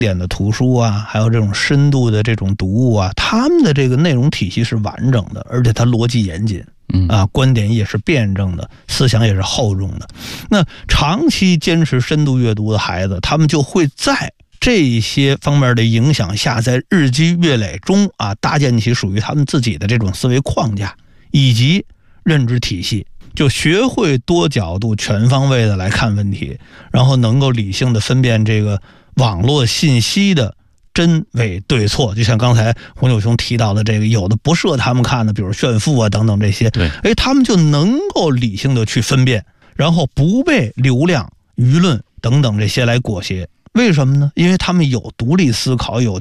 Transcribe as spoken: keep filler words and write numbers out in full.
典的图书啊，还有这种深度的这种读物啊，他们的这个内容体系是完整的，而且它逻辑严谨。啊，观点也是辩证的，思想也是厚重的。那长期坚持深度阅读的孩子，他们就会在这些方面的影响下，在日积月累中啊，搭建起属于他们自己的这种思维框架以及认知体系，就学会多角度、全方位的来看问题，然后能够理性的分辨这个网络信息的真伪对错。就像刚才洪九兄提到的这个，有的不适合他们看的，比如炫富啊等等这些， 对， 哎，他们就能够理性的去分辨，然后不被流量、舆论等等这些来裹挟。为什么呢？因为他们有独立思考，有